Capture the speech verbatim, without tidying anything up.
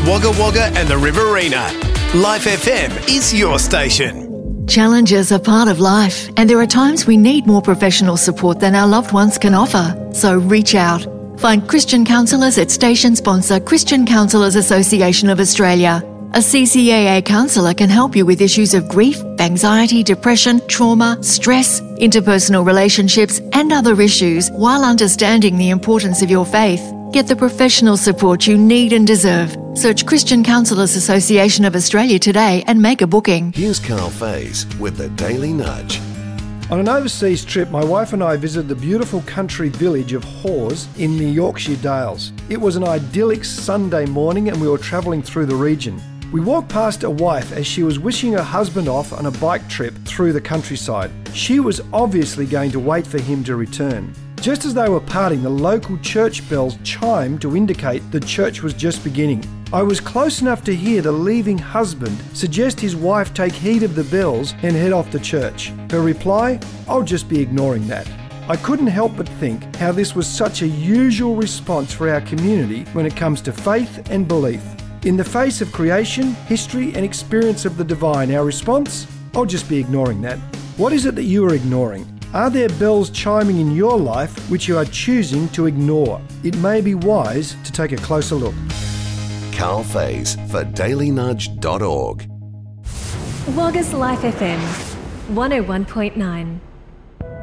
Wagga Wagga and the Riverina. Life F M is your station. Challenges are part of life, and there are times we need more professional support than our loved ones can offer. So reach out. Find Christian counsellors at station sponsor Christian Counsellors Association of Australia. A C C A A counsellor can help you with issues of grief, anxiety, depression, trauma, stress, interpersonal relationships and other issues while understanding the importance of your faith. Get the professional support you need and deserve. Search Christian Counsellors Association of Australia today and make a booking. Here's Carl Faze with the Daily Nudge. On an overseas trip, my wife and I visited the beautiful country village of Hawes in the Yorkshire Dales. It was an idyllic Sunday morning and we were travelling through the region. We walked past a wife as she was wishing her husband off on a bike trip through the countryside. She was obviously going to wait for him to return. Just as they were parting, the local church bells chimed to indicate the church was just beginning. I was close enough to hear the leaving husband suggest his wife take heed of the bells and head off to church. Her reply, "I'll just be ignoring that." I couldn't help but think how this was such a usual response for our community when it comes to faith and belief. In the face of creation, history and experience of the divine, our response? I'll just be ignoring that. What is it that you are ignoring? Are there bells chiming in your life which you are choosing to ignore? It may be wise to take a closer look. Carl Faze for daily nudge dot org. Wagga's Life F M, one oh one point nine.